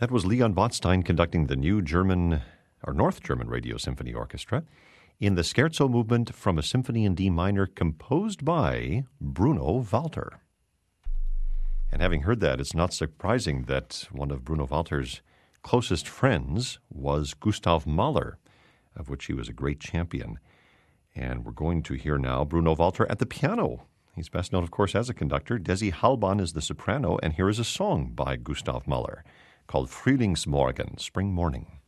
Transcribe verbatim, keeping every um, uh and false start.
That was Leon Botstein conducting the new German, or North German Radio Symphony Orchestra in the Scherzo movement from a symphony in D minor composed by Bruno Walter. And having heard that, it's not surprising that one of Bruno Walter's closest friends was Gustav Mahler, of which he was a great champion. And we're going to hear now Bruno Walter at the piano. He's best known, of course, as a conductor. Desi Halban is the soprano, and here is a song by Gustav Mahler called Frühlingsmorgen, Spring Morning.